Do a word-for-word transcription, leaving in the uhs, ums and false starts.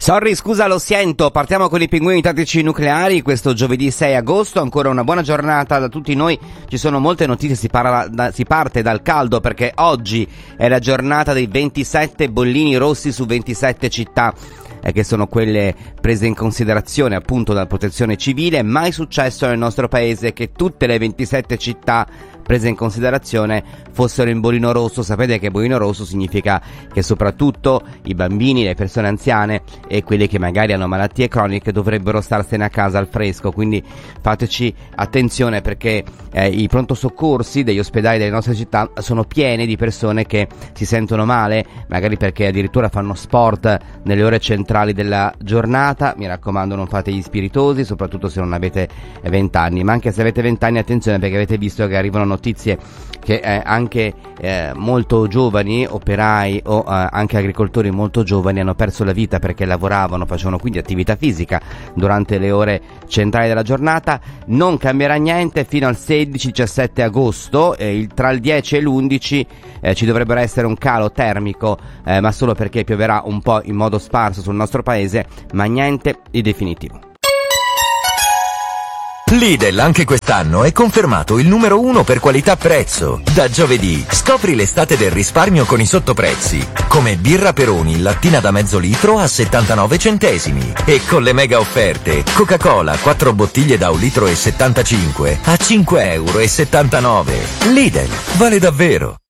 Sorry, scusa, lo sento. Partiamo con i pinguini tattici nucleari questo giovedì sei agosto. Ancora una buona giornata da tutti noi. Ci sono molte notizie, si, parla da, si parte dal caldo perché oggi è la giornata dei ventisette bollini rossi su ventisette città, eh, che sono quelle prese in considerazione appunto dalla protezione civile. Mai successo nel nostro paese che tutte le ventisette città prese in considerazione fossero in bollino rosso. Sapete che bollino rosso significa che soprattutto i bambini, le persone anziane e quelli che magari hanno malattie croniche dovrebbero starsene a casa al fresco, quindi fateci attenzione perché eh, i pronto soccorsi degli ospedali delle nostre città sono pieni di persone che si sentono male, magari perché addirittura fanno sport nelle ore centrali della giornata. Mi raccomando, non fate gli spiritosi, soprattutto se non avete venti anni, ma anche se avete venti anni attenzione, perché avete visto che arrivano notizie che eh, anche eh, molto giovani operai o eh, anche agricoltori molto giovani hanno perso la vita perché lavoravano, facevano quindi attività fisica durante le ore centrali della giornata. Non cambierà niente fino al sedici diciassette agosto, eh, il, tra il dieci e l'undici eh, ci dovrebbe essere un calo termico, eh, ma solo perché pioverà un po' in modo sparso sul nostro paese, ma niente di definitivo. Lidl anche quest'anno è confermato il numero uno per qualità-prezzo. Da giovedì scopri l'estate del risparmio con i sottoprezzi, come birra Peroni lattina da mezzo litro a settantanove centesimi, e con le mega offerte Coca-Cola quattro bottiglie da un litro e settantacinque a cinque euro e settantanove. Lidl, vale davvero!